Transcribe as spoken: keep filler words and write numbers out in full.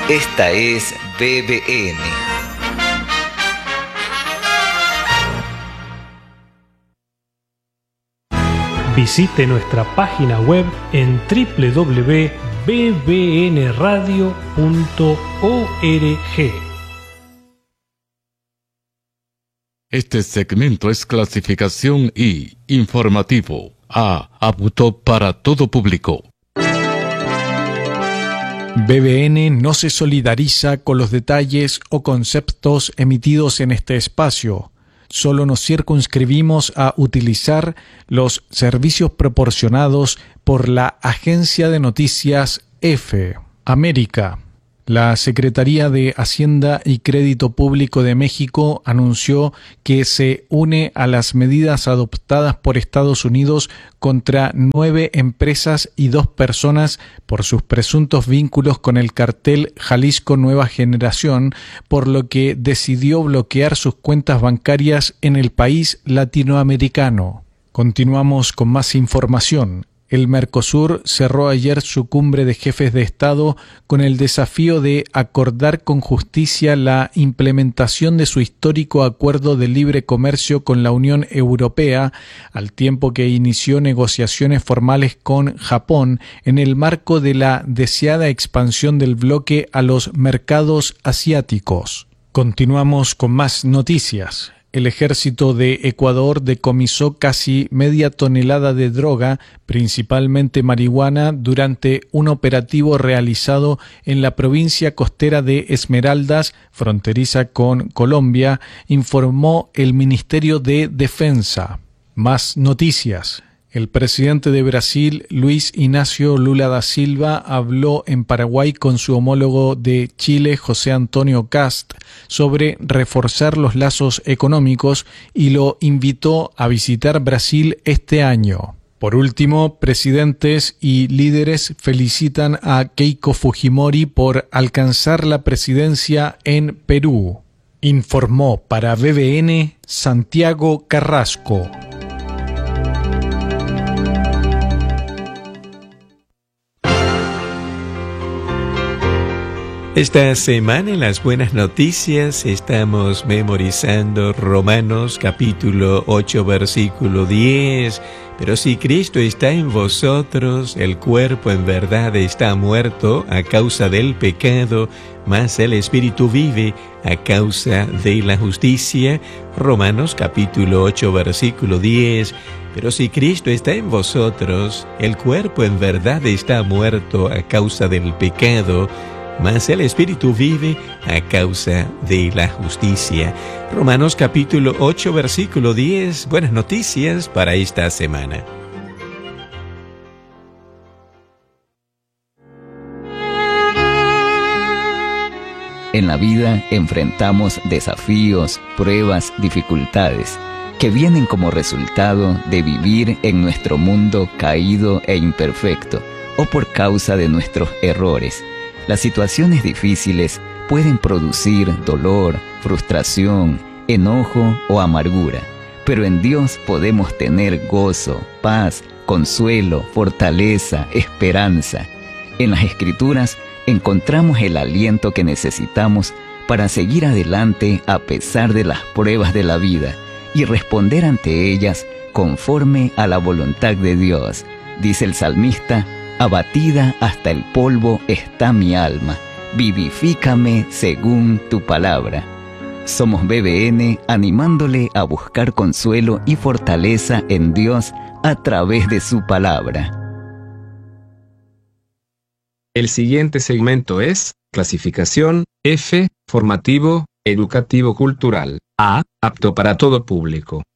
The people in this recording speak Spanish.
Esta es B B N. Visite nuestra página web en doble u doble u doble u punto b b n radio punto org. Este segmento es clasificación I, informativo, A, apto para todo público. B B N no se solidariza con los detalles o conceptos emitidos en este espacio. Solo nos circunscribimos a utilizar los servicios proporcionados por la Agencia de Noticias EFE América. La Secretaría de Hacienda y Crédito Público de México anunció que se une a las medidas adoptadas por Estados Unidos contra nueve empresas y dos personas por sus presuntos vínculos con el cartel Jalisco Nueva Generación, por lo que decidió bloquear sus cuentas bancarias en el país latinoamericano. Continuamos con más información. El Mercosur cerró ayer su cumbre de jefes de Estado con el desafío de acordar con justicia la implementación de su histórico acuerdo de libre comercio con la Unión Europea, al tiempo que inició negociaciones formales con Japón en el marco de la deseada expansión del bloque a los mercados asiáticos. Continuamos con más noticias. El ejército de Ecuador decomisó casi media tonelada de droga, principalmente marihuana, durante un operativo realizado en la provincia costera de Esmeraldas, fronteriza con Colombia, informó el Ministerio de Defensa. Más noticias. El presidente de Brasil, Luis Ignacio Lula da Silva, habló en Paraguay con su homólogo de Chile, José Antonio Kast, sobre reforzar los lazos económicos y lo invitó a visitar Brasil este año. Por último, presidentes y líderes felicitan a Keiko Fujimori por alcanzar la presidencia en Perú. Informó para B B N Santiago Carrasco. Esta semana en las buenas noticias estamos memorizando Romanos capítulo ocho versículo diez. Pero si Cristo está en vosotros, el cuerpo en verdad está muerto a causa del pecado, mas el espíritu vive a causa de la justicia. Romanos capítulo ocho versículo diez. Pero si Cristo está en vosotros, el cuerpo en verdad está muerto a causa del pecado, mas el espíritu vive a causa de la justicia. Romanos capítulo ocho versículo diez. Buenas noticias para esta semana. En la vida enfrentamos desafíos, pruebas, dificultades, que vienen como resultado de vivir en nuestro mundo caído e imperfecto, o por causa de nuestros errores. Las situaciones difíciles pueden producir dolor, frustración, enojo o amargura, pero en Dios podemos tener gozo, paz, consuelo, fortaleza, esperanza. En las Escrituras encontramos el aliento que necesitamos para seguir adelante a pesar de las pruebas de la vida y responder ante ellas conforme a la voluntad de Dios. Dice el salmista: abatida hasta el polvo está mi alma, vivifícame según tu palabra. Somos B B N animándole a buscar consuelo y fortaleza en Dios a través de su palabra. El siguiente segmento es clasificación F, formativo, educativo cultural. A, apto para todo público.